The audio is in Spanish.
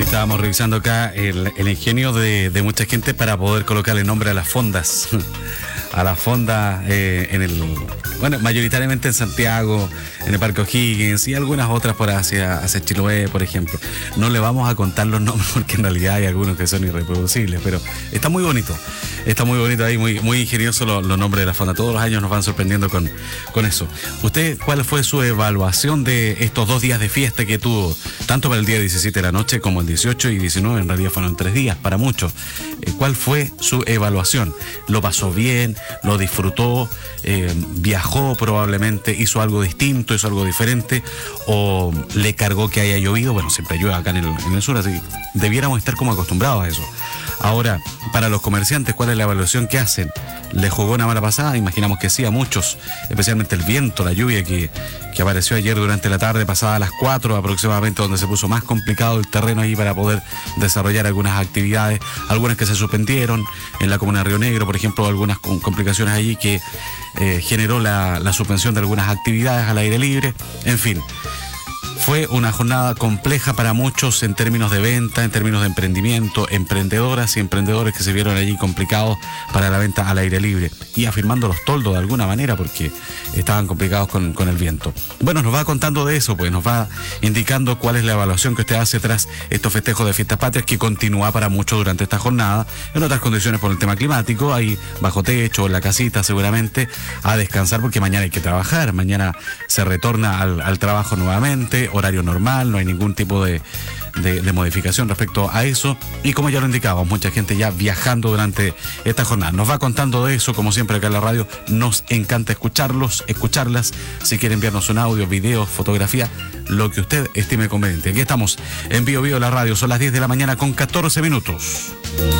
Estábamos revisando acá el ingenio de mucha gente para poder colocarle nombre a las fondas. A las fondas mayoritariamente en Santiago, en el Parque O'Higgins y algunas otras por hacia Chiloé, por ejemplo. No le vamos a contar los nombres porque en realidad hay algunos que son irreproducibles, pero está muy bonito ahí, muy ingenioso los nombres de la fonda. Todos los años nos van sorprendiendo con eso. ¿Usted cuál fue su evaluación de estos 2 días de fiesta que tuvo, tanto para el día 17 de la noche como el 18 y 19? En realidad fueron 3 días para muchos. ¿Cuál fue su evaluación? ¿Lo pasó bien? ¿Lo disfrutó? ¿Viajó probablemente? ¿Hizo algo distinto? ¿Hizo algo diferente? ¿O le cargó que haya llovido? Bueno, siempre llueve acá en el sur, así que debiéramos estar como acostumbrados a eso. Ahora, para los comerciantes, ¿cuál es la evaluación que hacen? ¿Le jugó una mala pasada? Imaginamos que sí, a muchos, especialmente el viento, la lluvia que apareció ayer durante la tarde, pasada a las 4 aproximadamente, donde se puso más complicado el terreno ahí para poder desarrollar algunas actividades, algunas que se suspendieron en la comuna de Río Negro, por ejemplo, algunas complicaciones allí que generó la suspensión de algunas actividades al aire libre, en fin. Fue una jornada compleja para muchos en términos de venta, en términos de emprendimiento, emprendedoras y emprendedores que se vieron allí complicados para la venta al aire libre y afirmando los toldos de alguna manera porque estaban complicados con el viento. Bueno, nos va contando de eso, pues nos va indicando cuál es la evaluación que usted hace tras estos festejos de Fiestas Patrias que continúa para muchos durante esta jornada, en otras condiciones por el tema climático, ahí bajo techo, en la casita seguramente, a descansar porque mañana hay que trabajar, mañana se retorna al trabajo nuevamente, horario normal, no hay ningún tipo de modificación respecto a eso y como ya lo indicábamos, mucha gente ya viajando durante esta jornada. Nos va contando de eso, como siempre acá en la radio, nos encanta escucharlas, si quiere enviarnos un audio, video, fotografía, lo que usted estime conveniente. Aquí estamos en Bio Bio la radio, son las 10 de la mañana con 14 minutos.